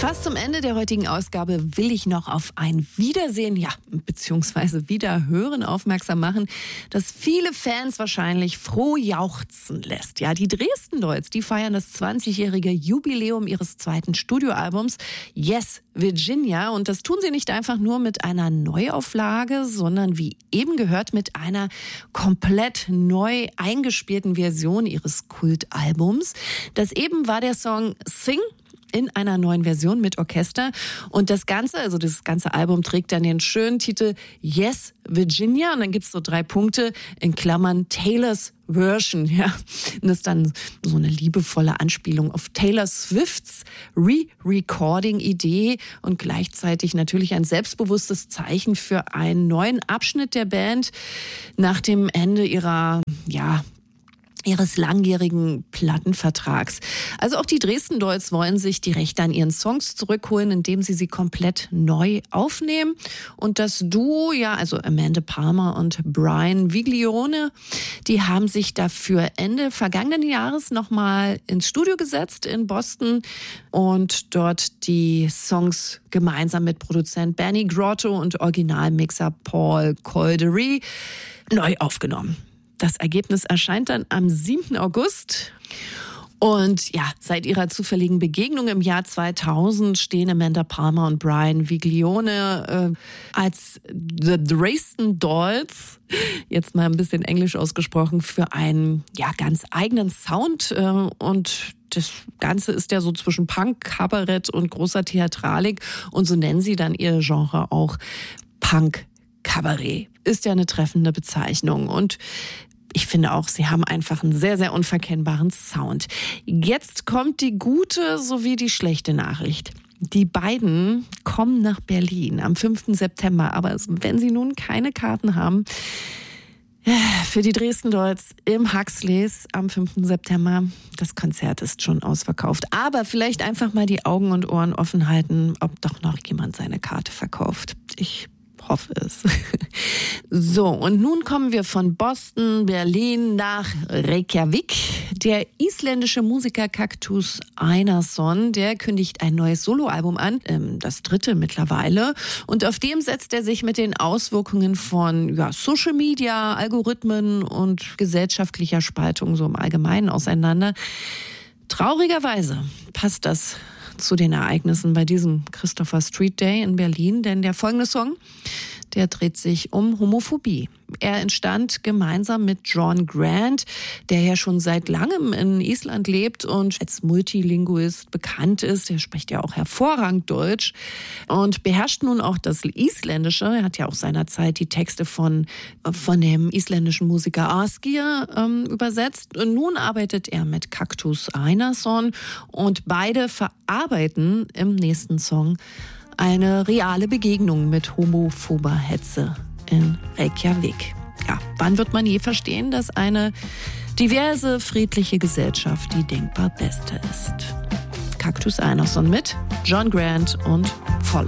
Fast zum Ende der heutigen Ausgabe will ich noch auf ein Wiedersehen, beziehungsweise Wiederhören aufmerksam machen, das viele Fans wahrscheinlich froh jauchzen lässt. Ja, die Dresden Dolls, die feiern das 20-jährige Jubiläum ihres zweiten Studioalbums Yes, Virginia. Und das tun sie nicht einfach nur mit einer Neuauflage, sondern wie eben gehört mit einer komplett neu eingespielten Version ihres Kultalbums. Das eben war der Song Sing in einer neuen Version mit Orchester. Und das ganze Album trägt dann den schönen Titel Yes, Virginia. Und dann gibt's so 3 Punkte in Klammern Taylor's Version. Ja. Und das ist dann so eine liebevolle Anspielung auf Taylor Swifts Re-Recording-Idee und gleichzeitig natürlich ein selbstbewusstes Zeichen für einen neuen Abschnitt der Band nach dem Ende ihres langjährigen Plattenvertrags. Also auch die Dresden Dolls wollen sich die Rechte an ihren Songs zurückholen, indem sie komplett neu aufnehmen. Und das Duo, also Amanda Palmer und Brian Viglione, die haben sich dafür Ende vergangenen Jahres nochmal ins Studio gesetzt in Boston und dort die Songs gemeinsam mit Produzent Benny Grotto und Originalmixer Paul Coldery neu aufgenommen. Das Ergebnis erscheint dann am 7. August. Und seit ihrer zufälligen Begegnung im Jahr 2000 stehen Amanda Palmer und Brian Viglione als The Dresden Dolls, jetzt mal ein bisschen englisch ausgesprochen, für einen ganz eigenen Sound. Und das Ganze ist ja so zwischen Punk, Kabarett und großer Theatralik. Und so nennen sie dann ihr Genre auch Punk-Kabarett. Ist ja eine treffende Bezeichnung. Und ich finde auch, sie haben einfach einen sehr, sehr unverkennbaren Sound. Jetzt kommt die gute sowie die schlechte Nachricht. Die beiden kommen nach Berlin am 5. September. Aber wenn sie nun keine Karten haben für die Dresden Dolls im Huxleys am 5. September, das Konzert ist schon ausverkauft. Aber vielleicht einfach mal die Augen und Ohren offen halten, ob doch noch jemand seine Karte verkauft. Ich hoffe es. So, und nun kommen wir von Boston, Berlin nach Reykjavik. Der isländische Musiker Kaktus Einarsson, der kündigt ein neues Soloalbum an, das 3. mittlerweile. Und auf dem setzt er sich mit den Auswirkungen von Social Media, Algorithmen und gesellschaftlicher Spaltung so im Allgemeinen auseinander. Traurigerweise passt das zu den Ereignissen bei diesem Christopher Street Day in Berlin, denn der folgende Song, der dreht sich um Homophobie. Er entstand gemeinsam mit John Grant, der ja schon seit langem in Island lebt und als Multilinguist bekannt ist. Er spricht ja auch hervorragend Deutsch und beherrscht nun auch das Isländische. Er hat ja auch seinerzeit die Texte von dem isländischen Musiker Ásgeir übersetzt. Und nun arbeitet er mit Kaktus Einarsson und beide verarbeiten im nächsten Song eine reale Begegnung mit homophober Hetze in Reykjavik. Wann wird man je verstehen, dass eine diverse, friedliche Gesellschaft die denkbar beste ist? Kaktus Einarsson mit John Grant und Follow.